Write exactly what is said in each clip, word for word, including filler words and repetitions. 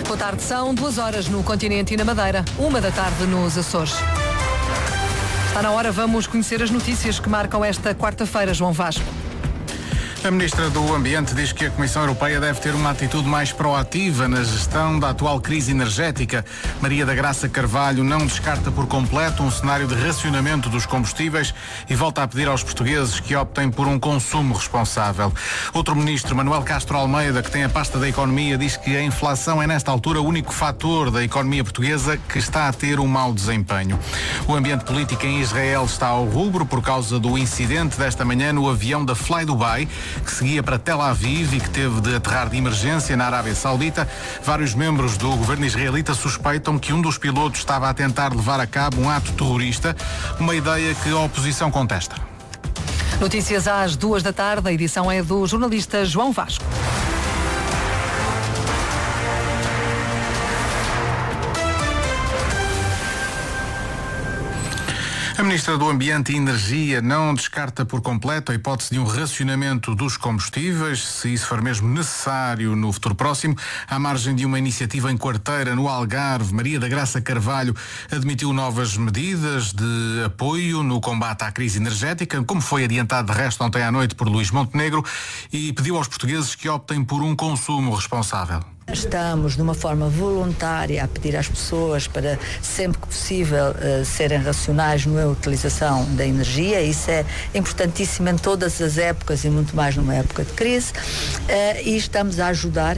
Boa tarde, são duas horas no continente e na Madeira, uma da tarde nos Açores. Está na hora, vamos conhecer as notícias que marcam esta quarta-feira, João Vasco. A Ministra do Ambiente diz que a Comissão Europeia deve ter uma atitude mais proativa na gestão da atual crise energética. Maria da Graça Carvalho não descarta por completo um cenário de racionamento dos combustíveis e volta a pedir aos portugueses que optem por um consumo responsável. Outro ministro, Manuel Castro Almeida, que tem a pasta da economia, diz que a inflação é nesta altura o único fator da economia portuguesa que está a ter um mau desempenho. O ambiente político em Israel está ao rubro por causa do incidente desta manhã no avião da Fly Dubai, que seguia para Tel Aviv e que teve de aterrar de emergência na Arábia Saudita. Vários membros do governo israelita suspeitam que um dos pilotos estava a tentar levar a cabo um ato terrorista, uma ideia que a oposição contesta. Notícias às duas da tarde, a edição é do jornalista João Vasco. A Ministra do Ambiente e Energia não descarta por completo a hipótese de um racionamento dos combustíveis, se isso for mesmo necessário no futuro próximo. À margem de uma iniciativa em Quarteira, no Algarve, Maria da Graça Carvalho admitiu novas medidas de apoio no combate à crise energética, como foi adiantado de resto ontem à noite por Luís Montenegro, e pediu aos portugueses que optem por um consumo responsável. Estamos, de uma forma voluntária, a pedir às pessoas para, sempre que possível, uh, serem racionais na utilização da energia. Isso é importantíssimo em todas as épocas e muito mais numa época de crise. Uh, e estamos a ajudar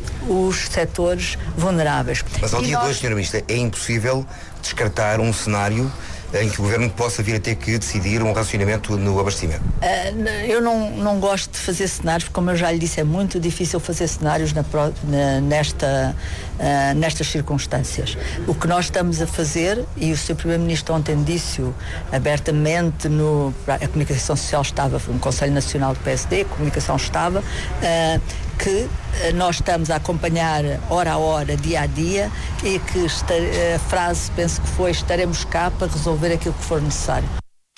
os setores vulneráveis. Mas ao e dia nós... de hoje, senhora Ministra, é impossível descartar um cenário em que o Governo possa vir a ter que decidir um racionamento no abastecimento? Uh, eu não, não gosto de fazer cenários, porque, como eu já lhe disse, é muito difícil fazer cenários na, na, nesta, uh, nestas circunstâncias. O que nós estamos a fazer, e o senhor Primeiro-Ministro ontem disse-o abertamente, no, a Comunicação Social estava, no Conselho Nacional do P S D, a Comunicação estava, uh, que nós estamos a acompanhar hora a hora, dia a dia, e que esta, a frase, penso que foi, estaremos cá para resolver aquilo que for necessário.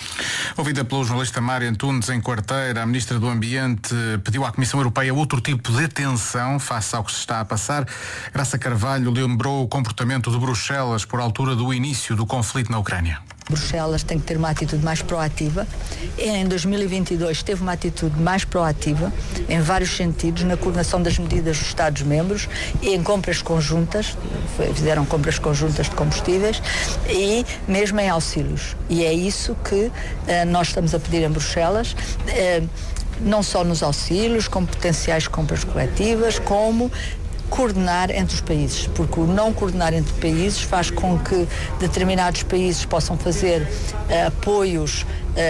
Ouvida pelo jornalista Mário Antunes em Quarteira, a Ministra do Ambiente pediu à Comissão Europeia outro tipo de atenção face ao que se está a passar. Graça Carvalho lembrou o comportamento de Bruxelas por altura do início do conflito na Ucrânia. Bruxelas tem que ter uma atitude mais proativa. Em dois mil e vinte e dois teve uma atitude mais proativa em vários sentidos, na coordenação das medidas dos Estados-membros e em compras conjuntas, fizeram compras conjuntas de combustíveis e mesmo em auxílios. E é isso que uh, nós estamos a pedir em Bruxelas, uh, não só nos auxílios, como potenciais compras coletivas, como coordenar entre os países, porque o não coordenar entre países faz com que determinados países possam fazer uh, apoios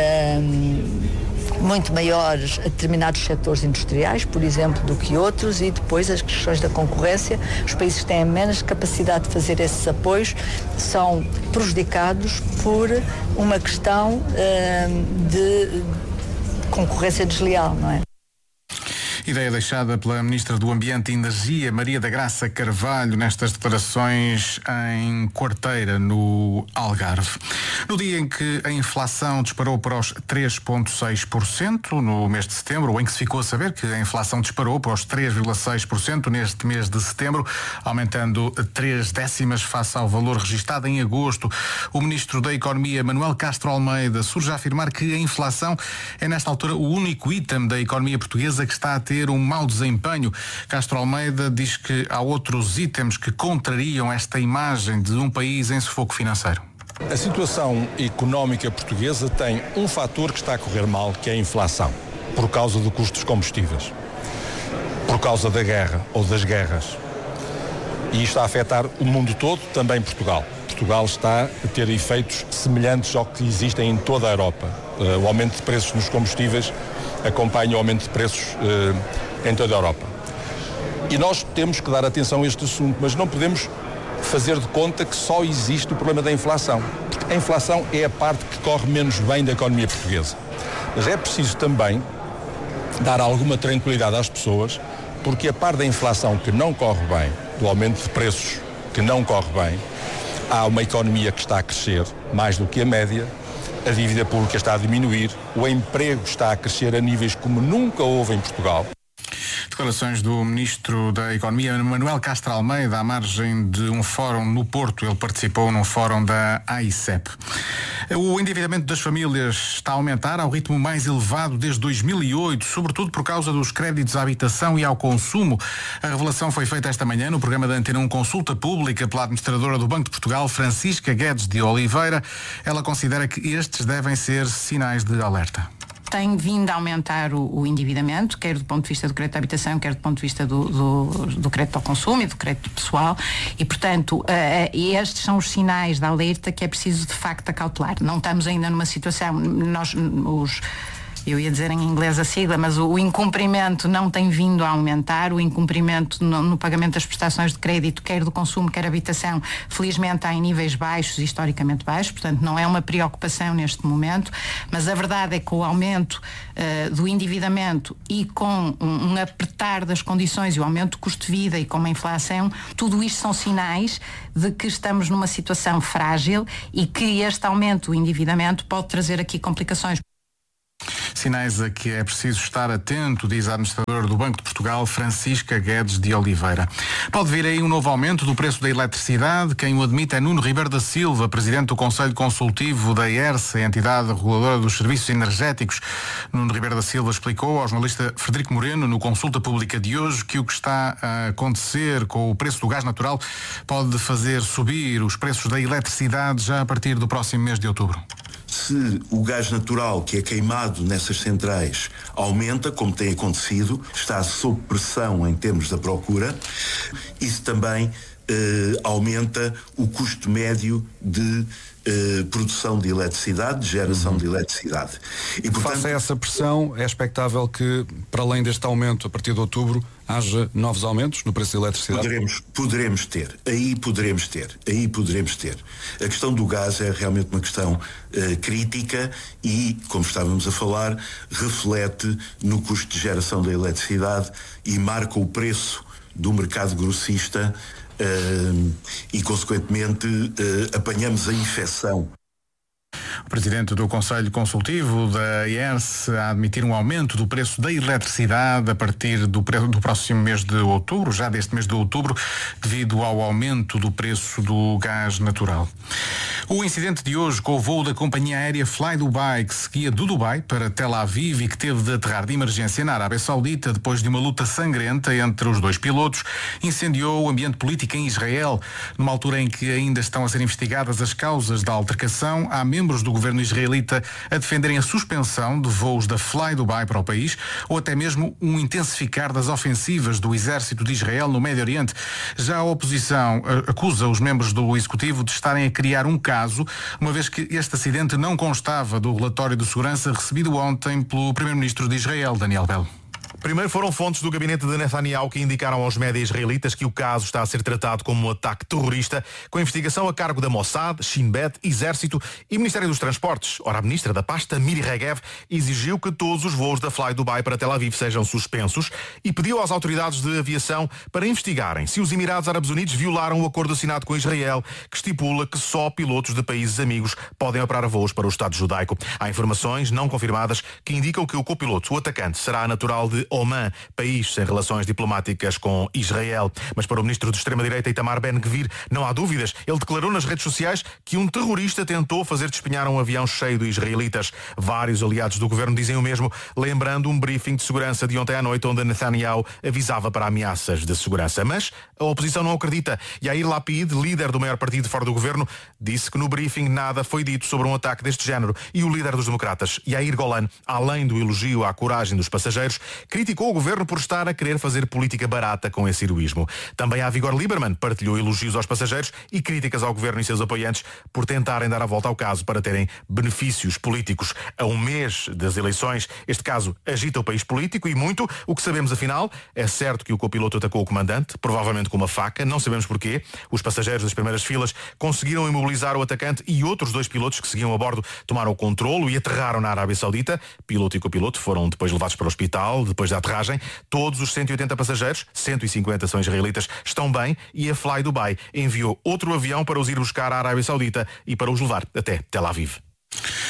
uh, muito maiores a determinados setores industriais, por exemplo, do que outros, e depois as questões da concorrência. Os países que têm menos capacidade de fazer esses apoios são prejudicados por uma questão uh, de concorrência desleal, não é? Ideia deixada pela Ministra do Ambiente e Energia, Maria da Graça Carvalho, nestas declarações em Quarteira, no Algarve. No dia em que a inflação disparou para os três vírgula seis por cento no mês de setembro, ou em que se ficou a saber que a inflação disparou para os três vírgula seis por cento neste mês de setembro, aumentando três décimas face ao valor registado em agosto, o Ministro da Economia, Manuel Castro Almeida, surge a afirmar que a inflação é, nesta altura, o único item da economia portuguesa que está a ter um mau desempenho. Castro Almeida diz que há outros itens que contrariam esta imagem de um país em sufoco financeiro. A situação económica portuguesa tem um fator que está a correr mal, que é a inflação, por causa do custo dos combustíveis, por causa da guerra ou das guerras. E isto está a afetar o mundo todo, também Portugal. Portugal está a ter efeitos semelhantes ao que existem em toda a Europa. Uh, o aumento de preços nos combustíveis acompanha o aumento de preços uh, em toda a Europa. E nós temos que dar atenção a este assunto, mas não podemos fazer de conta que só existe o problema da inflação. Porque a inflação é a parte que corre menos bem da economia portuguesa. Mas é preciso também dar alguma tranquilidade às pessoas, porque a parte da inflação que não corre bem, do aumento de preços que não corre bem, há uma economia que está a crescer mais do que a média, a dívida pública está a diminuir, o emprego está a crescer a níveis como nunca houve em Portugal. Declarações do Ministro da Economia, Manuel Castro Almeida, à margem de um fórum no Porto. Ele participou num fórum da A I C E P. O endividamento das famílias está a aumentar ao ritmo mais elevado desde dois mil e oito, sobretudo por causa dos créditos à habitação e ao consumo. A revelação foi feita esta manhã no programa da Antena um Consulta Pública pela administradora do Banco de Portugal, Francisca Guedes de Oliveira. Ela considera que estes devem ser sinais de alerta. Tem vindo a aumentar o, o endividamento, quer do ponto de vista do crédito à habitação, quer do ponto de vista do, do, do crédito ao consumo e do crédito pessoal, e portanto uh, estes são os sinais de alerta que é preciso de facto acautelar. Não estamos ainda numa situação, nós os eu ia dizer em inglês a sigla, mas o, o incumprimento não tem vindo a aumentar, o incumprimento no, no pagamento das prestações de crédito, quer do consumo, quer habitação, felizmente está em níveis baixos, historicamente baixos, portanto não é uma preocupação neste momento, mas a verdade é que o aumento uh, do endividamento e com um, um apertar das condições e o aumento do custo de vida e com uma inflação, tudo isto são sinais de que estamos numa situação frágil e que este aumento do endividamento pode trazer aqui complicações. Sinais a que é preciso estar atento, diz a administradora do Banco de Portugal, Francisca Guedes de Oliveira. Pode vir aí um novo aumento do preço da eletricidade. Quem o admite é Nuno Ribeiro da Silva, presidente do Conselho Consultivo da E R S, a entidade reguladora dos serviços energéticos. Nuno Ribeiro da Silva explicou ao jornalista Frederico Moreno, no Consulta Pública de hoje, que o que está a acontecer com o preço do gás natural pode fazer subir os preços da eletricidade já a partir do próximo mês de outubro. Se o gás natural que é queimado nessas centrais aumenta, como tem acontecido, está sob pressão em termos da procura, isso também eh, aumenta o custo médio de eh, produção de eletricidade, de geração uhum. de eletricidade. E, portanto, face a essa pressão, é expectável que, para além deste aumento, a partir de outubro, haja novos aumentos no preço da eletricidade? Poderemos, poderemos ter, aí poderemos ter, aí poderemos ter. A questão do gás é realmente uma questão uh, crítica e, como estávamos a falar, reflete no custo de geração da eletricidade e marca o preço do mercado grossista uh, e, consequentemente, uh, apanhamos a infecção. O presidente do Conselho Consultivo da E R S a admitir um aumento do preço da eletricidade a partir do, do próximo mês de outubro, já deste mês de outubro, devido ao aumento do preço do gás natural. O incidente de hoje com o voo da companhia aérea Fly Dubai, que seguia do Dubai para Tel Aviv e que teve de aterrar de emergência na Arábia Saudita depois de uma luta sangrenta entre os dois pilotos, incendiou o ambiente político em Israel. Numa altura em que ainda estão a ser investigadas as causas da altercação, há membros do governo israelita a defenderem a suspensão de voos da Fly Dubai para o país ou até mesmo um intensificar das ofensivas do exército de Israel no Médio Oriente. Já a oposição acusa os membros do executivo de estarem a criar um caso, uma vez que este acidente não constava do relatório de segurança recebido ontem pelo primeiro-ministro de Israel, Daniel Bell. Primeiro foram fontes do gabinete de Netanyahu que indicaram aos médias israelitas que o caso está a ser tratado como um ataque terrorista, com investigação a cargo da Mossad, Shin Bet, Exército e Ministério dos Transportes. Ora, a ministra da pasta, Miri Regev, exigiu que todos os voos da Fly Dubai para Tel Aviv sejam suspensos e pediu às autoridades de aviação para investigarem se os Emirados Árabes Unidos violaram o acordo assinado com Israel, que estipula que só pilotos de países amigos podem operar voos para o Estado judaico. Há informações não confirmadas que indicam que o copiloto, o atacante, será natural de Oman, país sem relações diplomáticas com Israel. Mas para o ministro de extrema-direita Itamar Ben-Gvir não há dúvidas. Ele declarou nas redes sociais que um terrorista tentou fazer despenhar um avião cheio de israelitas. Vários aliados do governo dizem o mesmo, lembrando um briefing de segurança de ontem à noite onde Netanyahu avisava para ameaças de segurança. Mas a oposição não acredita. Yair Lapid, líder do maior partido fora do governo, disse que no briefing nada foi dito sobre um ataque deste género. E o líder dos democratas, Yair Golan, além do elogio à coragem dos passageiros, criticou o governo por estar a querer fazer política barata com esse heroísmo. Também a Avigor Lieberman partilhou elogios aos passageiros e críticas ao governo e seus apoiantes por tentarem dar a volta ao caso para terem benefícios políticos. A um mês das eleições, este caso agita o país político e muito. O que sabemos afinal, é certo que o copiloto atacou o comandante, provavelmente com uma faca, não sabemos porquê. Os passageiros das primeiras filas conseguiram imobilizar o atacante e outros dois pilotos que seguiam a bordo tomaram o controlo e aterraram na Arábia Saudita. Piloto e copiloto foram depois levados para o hospital, depois da aterragem. Todos os cento e oitenta passageiros, cento e cinquenta são israelitas, estão bem e a Fly Dubai enviou outro avião para os ir buscar à Arábia Saudita e para os levar até Tel Aviv.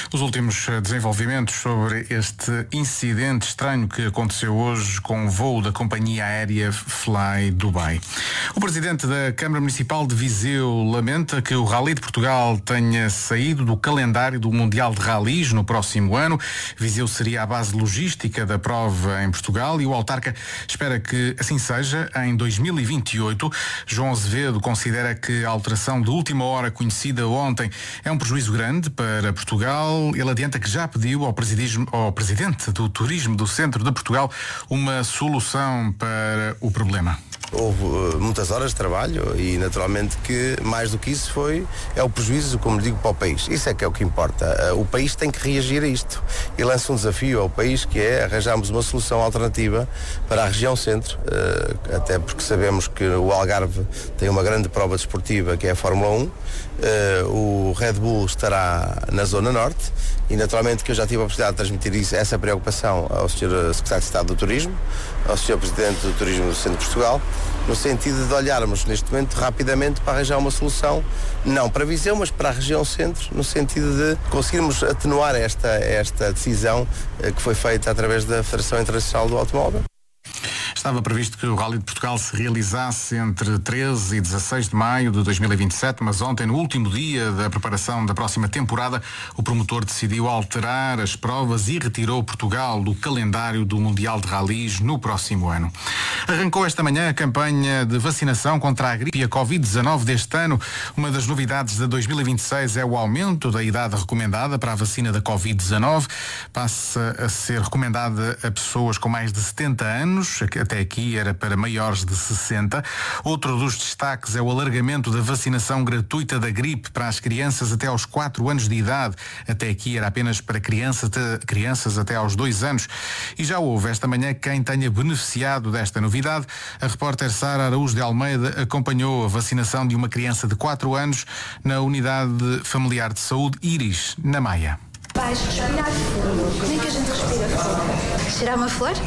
Os últimos desenvolvimentos sobre este incidente estranho que aconteceu hoje com o voo da companhia aérea Fly Dubai. O presidente da Câmara Municipal de Viseu lamenta que o Rally de Portugal tenha saído do calendário do Mundial de Rallys no próximo ano. Viseu seria a base logística da prova em Portugal e o autarca espera que assim seja em dois mil e vinte e oito. João Azevedo considera que a alteração de última hora conhecida ontem é um prejuízo grande para Portugal. Ele adianta que já pediu ao, ao presidente do Turismo do Centro de Portugal uma solução para o problema. Houve uh, muitas horas de trabalho e naturalmente que mais do que isso foi é o prejuízo, como digo, para o país. Isso é que é o que importa. Uh, o país tem que reagir a isto e lança um desafio ao país, que é arranjarmos uma solução alternativa para a região centro, uh, até porque sabemos que o Algarve tem uma grande prova desportiva que é a Fórmula um. Uh, o Red Bull estará na Zona Norte e naturalmente que eu já tive a oportunidade de transmitir isso, essa preocupação ao senhor Secretário de Estado do Turismo, ao senhor Presidente do Turismo do Centro de Portugal, no sentido de olharmos neste momento rapidamente para arranjar uma solução, não para Viseu, mas para a região centro, no sentido de conseguirmos atenuar esta, esta decisão uh, que foi feita através da Federação Internacional do Automóvel. Estava previsto que o Rally de Portugal se realizasse entre treze e dezasseis de maio de dois mil e vinte e sete, mas ontem, no último dia da preparação da próxima temporada, o promotor decidiu alterar as provas e retirou Portugal do calendário do Mundial de Rallys no próximo ano. Arrancou esta manhã a campanha de vacinação contra a gripe e a covid dezanove deste ano. Uma das novidades de dois mil e vinte e seis é o aumento da idade recomendada para a vacina da covid dezanove. Passa a ser recomendada a pessoas com mais de setenta anos, até aqui era para maiores de sessenta. Outro dos destaques é o alargamento da vacinação gratuita da gripe para as crianças até aos quatro anos de idade. Até aqui era apenas para crianças, crianças até aos dois anos. E já houve esta manhã quem tenha beneficiado desta novidade. A repórter Sara Araújo de Almeida acompanhou a vacinação de uma criança de quatro anos na Unidade Familiar de Saúde Íris, na Maia. Vais respirar fundo. Como é que a gente respira fundo? Tirar uma flor?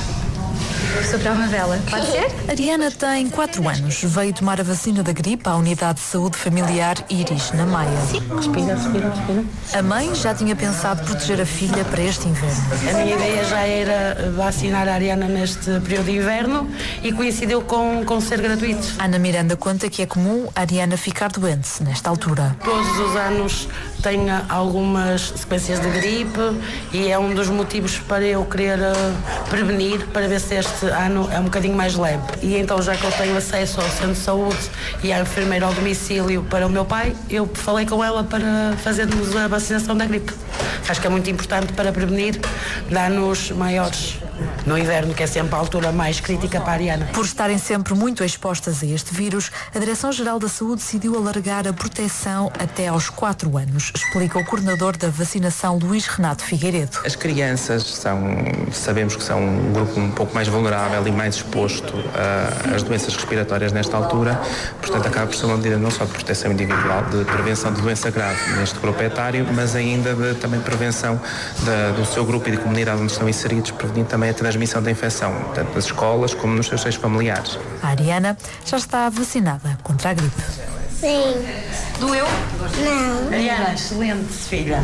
Soprar uma vela, pode ser? Ariana tem quatro anos. Veio tomar a vacina da gripe à Unidade de Saúde Familiar Íris, na Maia. Sim, respira, respira, respira. A mãe já tinha pensado proteger a filha para este inverno. A minha ideia já era vacinar a Ariana neste período de inverno e coincidiu com, com ser gratuito. Ana Miranda conta que é comum a Ariana ficar doente nesta altura. Todos os anos tenho algumas sequências de gripe e é um dos motivos para eu querer uh, prevenir, para ver se este ano é um bocadinho mais leve. E então, já que eu tenho acesso ao centro de saúde e à enfermeira ao domicílio para o meu pai, eu falei com ela para fazermos a vacinação da gripe. Acho que é muito importante para prevenir danos maiores no inverno, que é sempre a altura mais crítica para a Ariana. Por estarem sempre muito expostas a este vírus, a Direção-Geral da Saúde decidiu alargar a proteção até aos quatro anos, explica o coordenador da vacinação, Luís Renato Figueiredo. As crianças são, sabemos que são um grupo um pouco mais vulnerável e mais exposto às doenças respiratórias nesta altura, portanto acaba por ser uma medida não só de proteção individual, de prevenção de doença grave neste grupo etário, mas ainda de também prevenção da, do seu grupo e de comunidade onde estão inseridos, prevenindo também a transmissão da infecção, tanto nas escolas como nos seus seios familiares. A Ariana já está vacinada contra a gripe. Sim. Doeu? Não. Ariana, excelente, filha.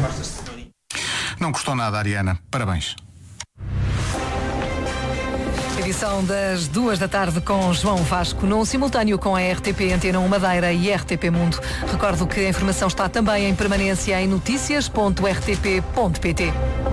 Não custou nada, Ariana. Parabéns. Edição das duas da tarde com João Vasco, num simultâneo com a R T P Antena um Madeira e R T P Mundo. Recordo que a informação está também em permanência em notícias ponto r t p ponto p t.